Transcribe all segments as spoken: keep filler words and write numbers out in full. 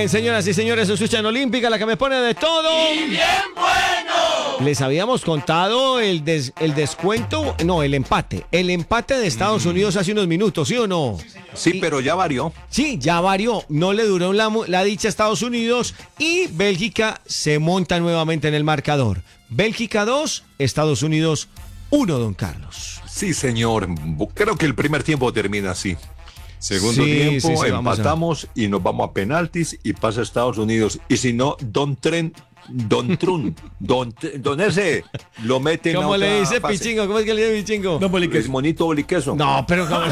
bien, señoras y señores, su escuchan Olímpica, la que me pone de todo. ¡Y bien bueno! Les habíamos contado el, des, el descuento, no, el empate. El empate de Estados Unidos hace unos minutos, ¿sí o no? Sí, Y- pero ya varió. Sí, ya varió. No le duró la, mu- la dicha a Estados Unidos y Bélgica se monta nuevamente en el marcador. Bélgica dos, Estados Unidos uno, don Carlos. Sí, señor. Creo que el primer tiempo termina así. Segundo Sí, tiempo, sí, sí, vamos a- empatamos y nos vamos a penaltis y pasa Estados Unidos. Y si no, Don Tren, Don Trun, Don, don ese, lo meten ¿Cómo a le otra dice fase. Pichingo? ¿Cómo es que le dice Pichingo? Es monito boliqueso. No, pero ¿cómo?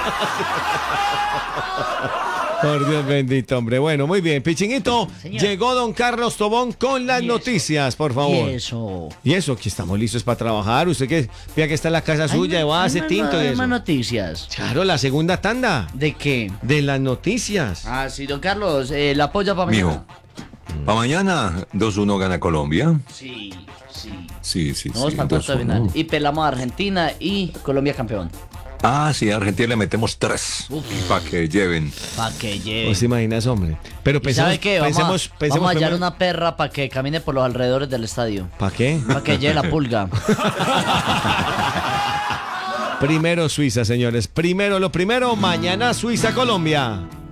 Por Dios bendito, hombre. Bueno, muy bien. Pichinguito, Señor. llegó don Carlos Tobón con las Y eso. noticias, por favor. Y eso. Y eso, aquí estamos listos para trabajar. Usted que vea que está en la casa suya, Hay va a hacer más- tinto y hay eso. más noticias. Claro, la segunda tanda ¿De qué? de las noticias. Ah, sí, don Carlos, eh, la apoya para Mijo, mañana. para mañana dos uno gana Colombia. Sí, sí. Sí, sí, Vamos sí. para el cuarto de dos uno. final. Y pelamos a Argentina y Colombia campeón. Ah, sí, a Argentina le metemos tres. Para que lleven. Para que lleve. ¿Vos te imaginas, hombre? Pero ¿Y pensemos, sabe qué? Vamos, pensemos, a, pensemos vamos a hallar primero- una perra para que camine por los alrededores del estadio. ¿Para qué? Para que lleve la pulga. Primero Suiza, señores. Primero lo primero, mañana Suiza-Colombia.